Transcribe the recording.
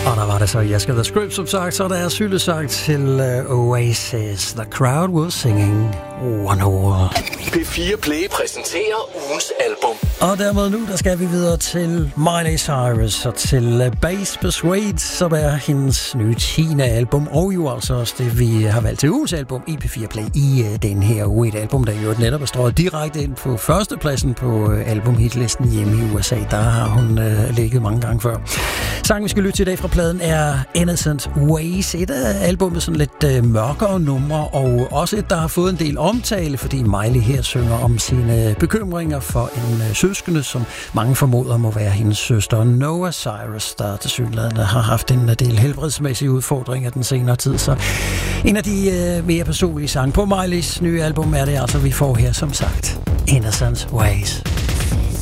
Og der var det så Jaska The Script, som sagt, så der er syllesang til Oasis. The crowd was singing Wonderwall. P4 Play præsenterer ugens album. Og dermed nu, der skal vi videre til Miley Cyrus og til Bass Persuade, som er hendes nye 10. album, og jo altså også det, vi har valgt til ugens album i P4 Play i den her uge. Et album, der jo netop er strøget direkte ind på førstepladsen på albumhitlisten hjemme i USA. Der har hun ligget mange gange før. Sangen, vi skal lytte til i dag fra pladen, er Innocent Ways. Et af albumet sådan lidt mørkere numre, og også et, der har fået en del omtale, fordi Miley her synger om sine bekymringer for en søskende, som mange formoder må være hendes søster Noah Cyrus, der tilsyneladende har haft en del helbredsmæssige udfordringer den senere tid. Så en af de mere personlige sange på Miley's nye album er det altså, vi får her som sagt Innocent Ways.